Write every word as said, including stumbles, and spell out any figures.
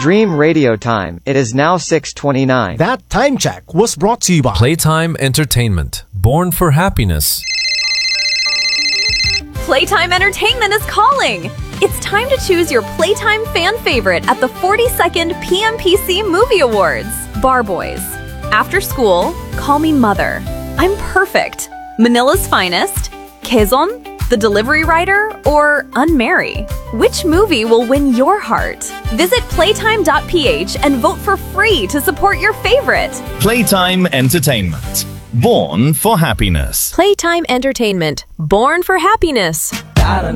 Dream Radio Time. It is now six twenty-nine. That time check was brought to you by Playtime Entertainment. Born for happiness. Playtime Entertainment is calling! It's time to choose your Playtime fan favorite at the forty-second P M P C Movie Awards. Bar Boys. After School, Call Me Mother. I'm Perfect. Manila's Finest. Quezon, The Delivery Rider, or Unmarry? Which movie will win your heart? Visit playtime dot p h and vote for free to support your favorite. Playtime Entertainment. Born for happiness. Playtime Entertainment. Born for happiness.